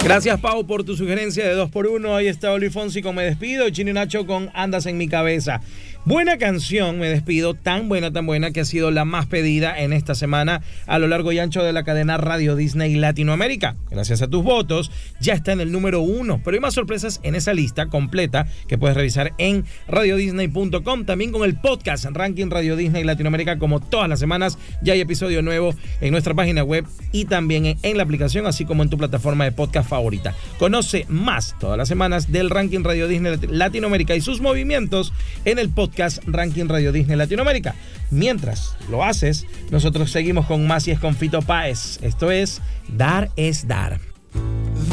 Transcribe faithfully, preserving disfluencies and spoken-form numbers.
Gracias, Pau, por tu sugerencia de dos por uno. Ahí está Oli Fonsi con Me Despido, Chino y Nacho con Andas en mi cabeza. Buena canción, Me Despido, tan buena, tan buena que ha sido la más pedida en esta semana a lo largo y ancho de la cadena Radio Disney Latinoamérica. Gracias a tus votos, ya está en el número uno, pero hay más sorpresas en esa lista completa que puedes revisar en radio disney punto com, también con el podcast Ranking Radio Disney Latinoamérica. Como todas las semanas, ya hay episodio nuevo en nuestra página web y también en, en la aplicación, así como en tu plataforma de podcast favorita. Conoce más todas las semanas del Ranking Radio Disney Latinoamérica y sus movimientos en el podcast Ranking Radio Disney Latinoamérica. Mientras lo haces, nosotros seguimos con más y es con Fito Páez. Esto es Dar es Dar.